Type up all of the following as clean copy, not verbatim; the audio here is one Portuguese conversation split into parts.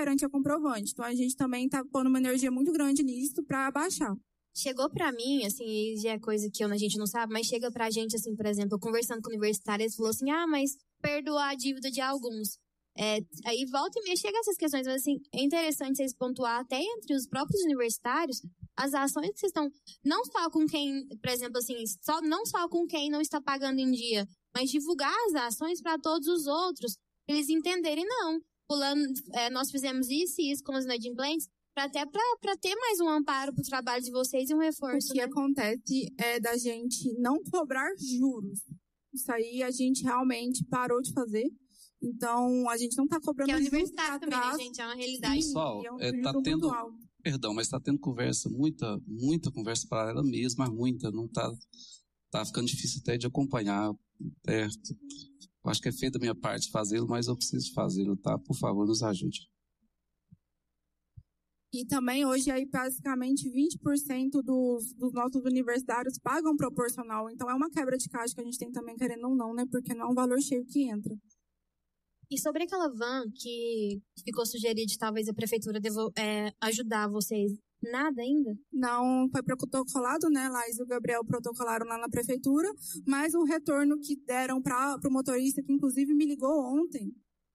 referente a comprovante. Então, a gente também está pondo uma energia muito grande nisso para abaixar. Chegou pra mim, assim, já é coisa que a gente não sabe, mas chega pra gente, assim, por exemplo, conversando com universitários, eles falou assim, mas perdoar a dívida de alguns. Aí volta e meia chega essas questões, mas assim, é interessante vocês pontuar até entre os próprios universitários as ações que vocês estão, não só com quem, por exemplo, assim, não só com quem não está pagando em dia, mas divulgar as ações para todos os outros, pra eles entenderem, não, nós fizemos isso e isso com os inadimplentes, para ter mais um amparo para o trabalho de vocês e um reforço. O que acontece é da gente não cobrar juros. Isso aí a gente realmente parou de fazer. Então, a gente não está cobrando juros. Que é universitário também, né, gente? É uma realidade. Pessoal, mas está tendo conversa, muita conversa paralela mesmo, mas muita. Não tá ficando difícil até de acompanhar. Eu acho que é feio da minha parte fazê-lo, mas eu preciso fazê-lo, tá? Por favor, nos ajude. E também hoje aí basicamente 20% dos nossos universitários pagam proporcional. Então é uma quebra de caixa que a gente tem também, querendo ou não, né? Porque não é um valor cheio que entra. E sobre aquela van que ficou sugerido de talvez a prefeitura ajudar vocês, nada ainda? Não, foi protocolado, né? Laís e o Gabriel protocolaram lá na prefeitura, mas o retorno que deram para o motorista, que inclusive me ligou ontem.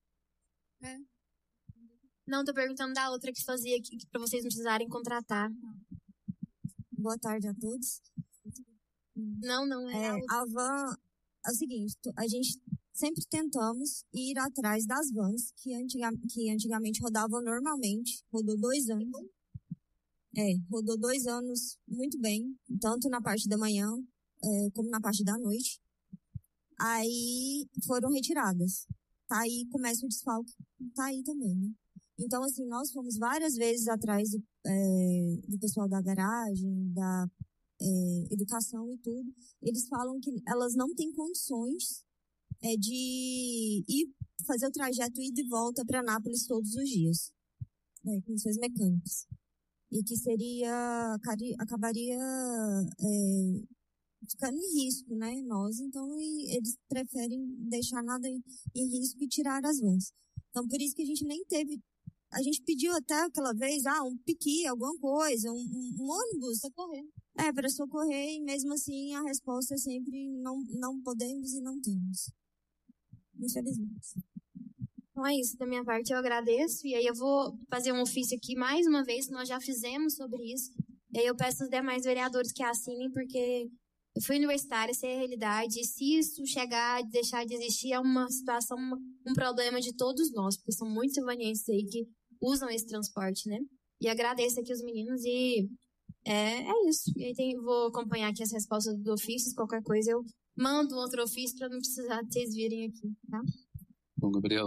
Não, tô perguntando da outra que fazia para vocês não precisarem contratar. Boa tarde a todos. Não é. A van é o seguinte, a gente sempre tentamos ir atrás das vans que antigamente rodavam normalmente, rodou 2 anos. Rodou 2 anos muito bem, tanto na parte da manhã como na parte da noite. Aí foram retiradas. Tá aí, começa o desfalque, tá aí também, né? Então, assim, nós fomos várias vezes atrás do pessoal da garagem, da educação e tudo. Eles falam que elas não têm condições de ir fazer o trajeto ida e volta para Anápolis todos os dias, com seus mecânicos. E que acabaria ficando em risco, né, nós. Então, eles preferem deixar nada em risco e tirar as vans. Então, por isso que a gente nem teve. A gente pediu até aquela vez, um piqui, alguma coisa, um ônibus. Socorrer. Para socorrer, e mesmo assim a resposta é sempre não podemos e não temos. Infelizmente. Então é isso, da minha parte eu agradeço, e aí eu vou fazer um ofício aqui mais uma vez, que nós já fizemos sobre isso, e aí eu peço aos demais vereadores que assinem, porque eu fui universitária, essa é a realidade, e se isso chegar a deixar de existir, é uma situação, um problema de todos nós, porque são muitos silvanienses aí que usam esse transporte, né? E agradeço aqui os meninos, e é isso. E aí vou acompanhar aqui as respostas do ofício, qualquer coisa eu mando outro ofício para não precisar de vocês virem aqui, tá? Bom, Gabriel,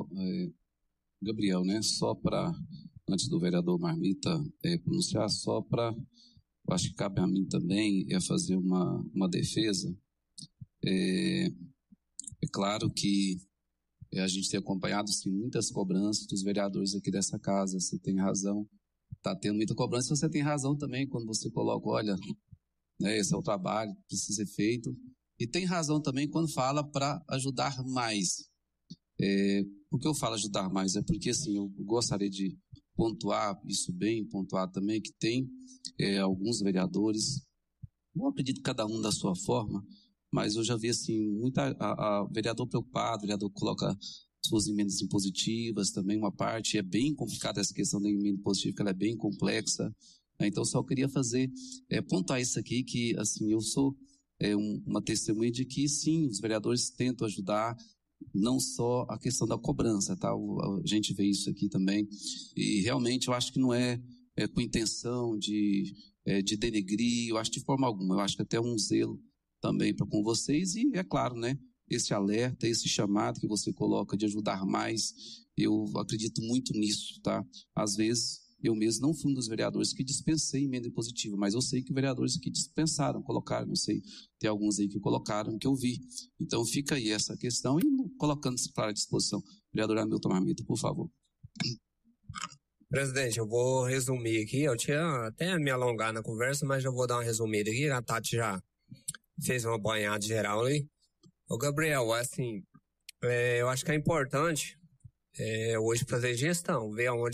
né? Só para, antes do vereador Marmita pronunciar, eu acho que cabe a mim também fazer uma defesa. É claro que a gente tem acompanhado, sim, muitas cobranças dos vereadores aqui dessa casa, você tem razão, está tendo muita cobrança, você tem razão também quando você coloca, olha, né, esse é o trabalho que precisa ser feito, e tem razão também quando fala para ajudar mais. Por que eu falo ajudar mais? É porque, assim, eu gostaria de pontuar isso bem, pontuar também que tem alguns vereadores, não acredito cada um da sua forma, mas eu já vi, assim, a vereador preocupado, vereador coloca suas emendas impositivas também, uma parte, é bem complicada essa questão da emenda impositiva, que ela é bem complexa, né? Então só queria pontuar isso aqui, que, assim, eu sou uma testemunha de que, sim, os vereadores tentam ajudar, não só a questão da cobrança, tá? A gente vê isso aqui também, e realmente eu acho que não é com intenção de denegrir, eu acho de forma alguma, eu acho que até um zelo também com vocês, e é claro, né, esse alerta, esse chamado que você coloca de ajudar mais, eu acredito muito nisso, tá? Às vezes, eu mesmo não fui um dos vereadores que dispensei emenda impositiva, mas eu sei que vereadores que dispensaram, colocaram, não sei, tem alguns aí que colocaram, que eu vi. Então fica aí essa questão, e colocando isso para a disposição. Vereador Hamilton Marmita, por favor. Presidente, eu vou resumir aqui, eu tinha até me alongar na conversa, mas eu vou dar uma resumida aqui, a Tati já fez uma banhada geral ali. Ô Gabriel, assim, eu acho que é importante hoje fazer gestão, ver aonde